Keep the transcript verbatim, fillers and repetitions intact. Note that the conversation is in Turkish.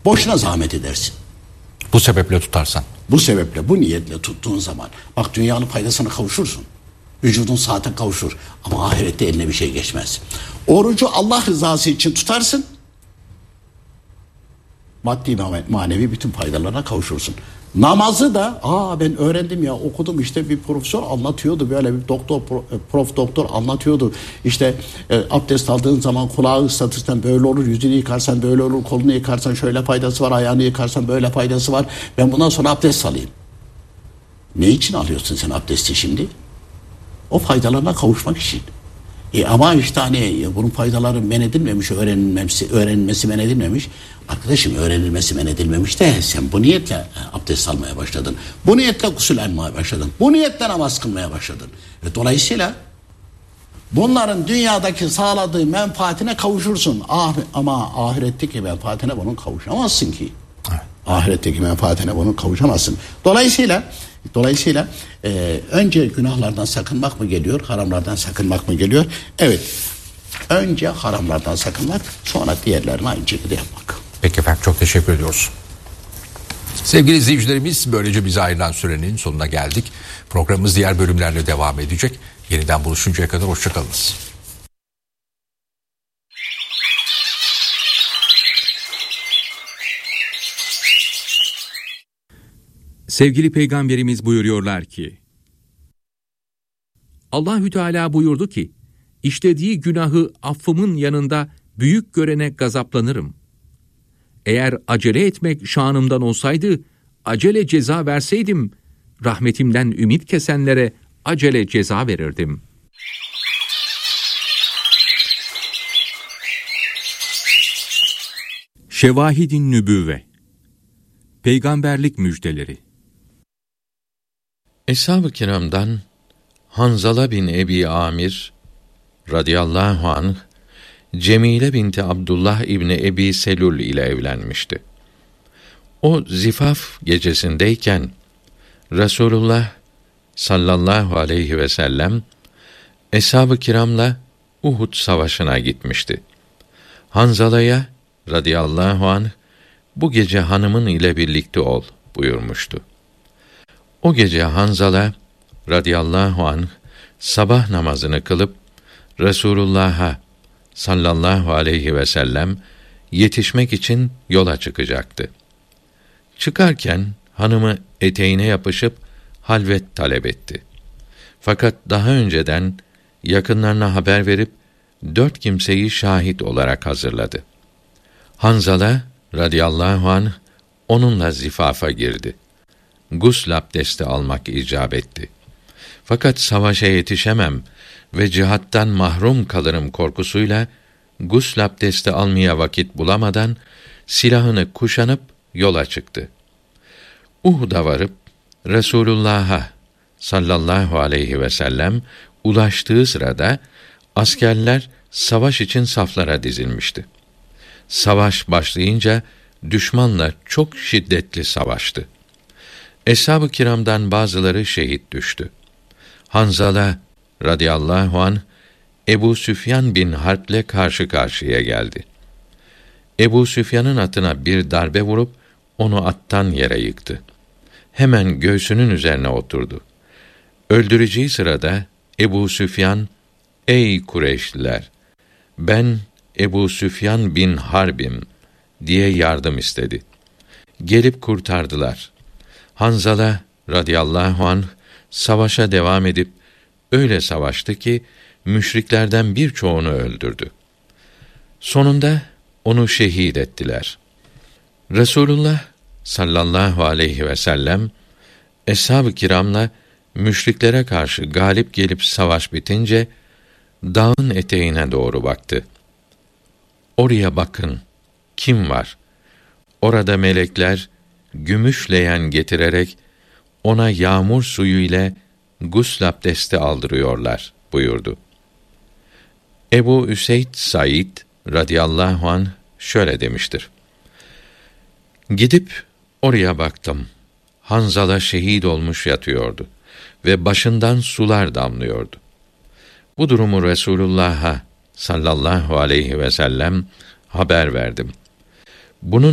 Boşuna zahmet edersin. Bu sebeple tutarsan. Bu sebeple, bu niyetle tuttuğun zaman bak dünyanın faydasına kavuşursun. Vücudun saate kavuşur ama ahirette eline bir şey geçmez. Orucu Allah rızası için tutarsın. Maddi manevi bütün faydalarına kavuşursun. Namazı da aa ben öğrendim ya, okudum işte, bir profesör anlatıyordu, böyle bir doktor prof doktor anlatıyordu. İşte e, abdest aldığın zaman kulağı ıslatırsan böyle olur, yüzünü yıkarsan böyle olur, kolunu yıkarsan şöyle faydası var, ayağını yıkarsan böyle faydası var. Ben bundan sonra abdest alayım. Ne için alıyorsun sen abdesti şimdi? O faydalarına kavuşmak için. E ama işte hani bunun faydaları men edilmemiş, öğrenilmesi, öğrenilmesi men edilmemiş. Arkadaşım, öğrenilmesi men edilmemiş de sen bu niyetle abdest almaya başladın. Bu niyetle gusül almaya başladın. Bu niyetle namaz kılmaya başladın. Ve dolayısıyla bunların dünyadaki sağladığı menfaatine kavuşursun. Ah, ama ahiretteki menfaatine bunun kavuşamazsın ki. Evet. Ahiretteki menfaatine bunun kavuşamazsın. Dolayısıyla Dolayısıyla e, önce günahlardan sakınmak mı geliyor, haramlardan sakınmak mı geliyor? Evet, önce haramlardan sakınmak, sonra diğerlerini aynı şekilde yapmak. Peki efendim, çok teşekkür ediyoruz. Sevgili izleyicilerimiz, böylece bize ayrılan sürenin sonuna geldik. Programımız diğer bölümlerle devam edecek. Yeniden buluşuncaya kadar hoşçakalınız. Sevgili Peygamberimiz buyuruyorlar ki, Allahü Teala buyurdu ki, işlediği günahı affımın yanında büyük görene gazaplanırım. Eğer acele etmek şanımdan olsaydı, acele ceza verseydim, rahmetimden ümit kesenlere acele ceza verirdim. Şevahid-i Nübüvve, Peygamberlik müjdeleri. Eshab-ı kiramdan Hanzala bin Ebi Amir radıyallahu anh, Cemile binti Abdullah İbni Ebi Selül ile evlenmişti. O zifaf gecesindeyken Resulullah sallallahu aleyhi ve sellem eshab-ı kiramla Uhud savaşına gitmişti. Hanzala'ya radıyallahu anh, bu gece hanımın ile birlikte ol buyurmuştu. O gece Hanzala radıyallahu anh sabah namazını kılıp Resulullah'a sallallahu aleyhi ve sellem yetişmek için yola çıkacaktı. Çıkarken hanımı eteğine yapışıp halvet talep etti. Fakat daha önceden yakınlarına haber verip dört kimseyi şahit olarak hazırladı. Hanzala radıyallahu anh onunla zifafa girdi. Gusl abdesti almak icap etti. Fakat savaşa yetişemem ve cihattan mahrum kalırım korkusuyla gusl abdesti almaya vakit bulamadan silahını kuşanıp yola çıktı. Uhud'a varıp Resulullah'a sallallahu aleyhi ve sellem ulaştığı sırada askerler savaş için saflara dizilmişti. Savaş başlayınca düşmanla çok şiddetli savaştı. Eshab-ı kiramdan bazıları şehit düştü. Hanzala radıyallahu anh Ebu Süfyan bin Harp'le karşı karşıya geldi. Ebu Süfyan'ın atına bir darbe vurup onu attan yere yıktı. Hemen göğsünün üzerine oturdu. Öldüreceği sırada Ebu Süfyan, "Ey Kureyşliler! Ben Ebu Süfyan bin Harb'im" diye yardım istedi. Gelip kurtardılar. Hanzala radıyallahu anh savaşa devam edip öyle savaştı ki müşriklerden birçoğunu öldürdü. Sonunda onu şehit ettiler. Resulullah sallallahu aleyhi ve sellem eshab-ı kiramla müşriklere karşı galip gelip savaş bitince dağın eteğine doğru baktı. Oraya bakın, kim var? Orada melekler gümüş leğen getirerek ona yağmur suyu ile gusl abdesti aldırıyorlar buyurdu. Ebu Üseyd Said radıyallahu anh şöyle demiştir: Gidip oraya baktım. Hanzala şehit olmuş yatıyordu ve başından sular damlıyordu. Bu durumu Resulullah'a sallallahu aleyhi ve sellem haber verdim. Bunun